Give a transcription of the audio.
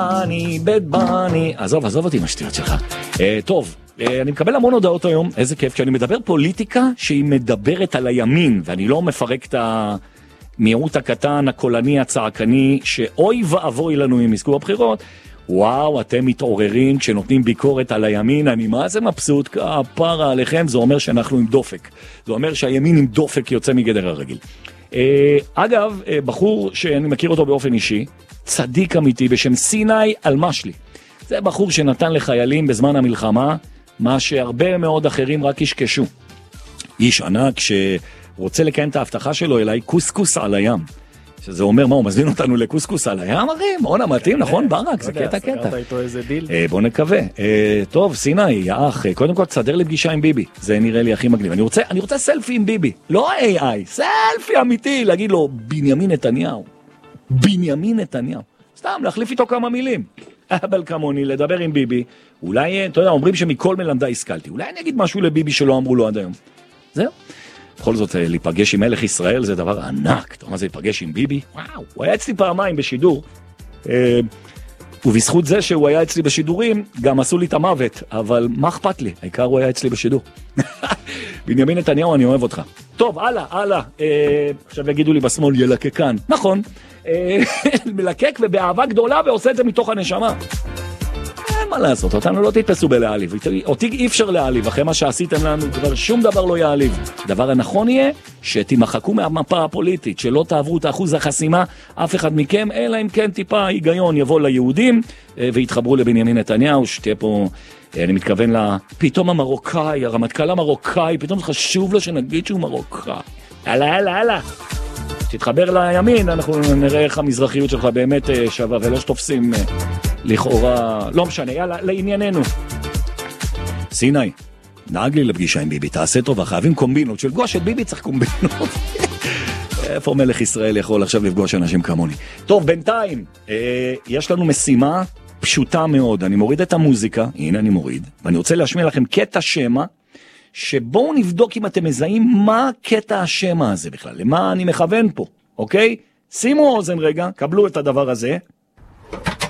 אני בית בני, עזוב אותי עם השטויות שלך. טוב, אני מקבל המון הודעות היום, איזה כיף, כשאני מדבר פוליטיקה שהיא מדברת על הימין, ואני לא מפרק את המיעוט הקטן, הקולני, הצעקני, שאוי ואבוי לנו אם יזכו הבחירות. וואו, אתם מתעוררים כשנותנים ביקורת על הימין, אני מה זה מבסוט, כפרה עליכם, זה אומר שאנחנו עם דופק. זה אומר שהימין עם דופק יוצא מגדר הרגיל. אגב, בחור שאני מכיר אותו באופן אישי, צדיק אמיתי בשם סיני אלמשלי. זה בחור שנתן לחיילים בזמן המלחמה, מה שהרבה מאוד אחרים רק ישקשו. איש ענק שרוצה לקיים את ההבטחה שלו אליי, קוסקוס על הים. שזה אומר, מה, הוא מזמין אותנו לקוסקוס על הים, אחים? עונה מתאים, נכון, ברק? זה קטע. סגרת איתו איזה דיל? בוא נקווה. טוב, סיני, יאח, קודם כל תסדר לי פגישה עם ביבי. זה נראה לי הכי מגניב. אני רוצה סלפי עם ביבי, לא AI, סלפי אמיתי, להגיד לו, בנימין נתניהו. סתם, להחליף איתו כמה מילים. אבל כמוני, לדבר עם ביבי, אולי, אתה יודע, אומרים שמכל מלמדה השכלתי. אולי אני אגיד משהו לביבי שלא אמרו לו עד היום. זהו. בכל זאת, להיפגש עם מלך ישראל זה דבר ענק. אתה יודע מה זה להיפגש עם ביבי? וואו, הוא היה אצלי פעמיים בשידור. ובזכות זה שהוא היה אצלי בשידורים, גם עשו לי את המוות. אבל מה אכפת לי? העיקר הוא היה אצלי בשידור. בנימין נתניהו, אני אוהב אותך. טוב, הלאה. עכשיו יגידו לי בשמאל, ילקקן. נכון. מלקק ובאהבה גדולה ועושה את זה מתוך הנשמה. אין מה לעשות, אותנו לא תתפסו בלהעליב. אותי אי אפשר להעליב, אחרי מה שעשיתם לנו כבר שום דבר לא יעליב. הדבר הנכון יהיה שתימחקו מהמפה הפוליטית, שלא תעברו את אחוז החסימה אף אחד מכם, אלא אם כן טיפה היגיון יבוא ליהודים ויתחברו לבנימין נתניהו, שתהיה פה, אני מתכוון פתאום המרוקאי, הרמטכ"ל המרוקאי, פתאום חשוב לו שנגיד שהוא מרוקאי. הלאה. תתחבר לימין, אנחנו נראה איך המזרחיות שלך באמת שווה, ולא שתופסים לכאורה, לא משנה, יאללה, לענייננו. סיני, נהג לי לפגישה עם ביבי, תעשה טובה, חייבים קומבינות, שלפגוש את ביבי צריך קומבינות. איפה מלך ישראל יכול עכשיו לפגוש אנשים כמוני? טוב, בינתיים, יש לנו משימה פשוטה מאוד, אני מוריד את המוזיקה, הנה אני מוריד, ואני רוצה להשמיע לכם קטע שמה, שבואו נבדוק אם אתם מזהים מה קטע השמה הזה בכלל, למה אני מכוון פה, אוקיי? שימו אוזן רגע, קבלו את הדבר הזה,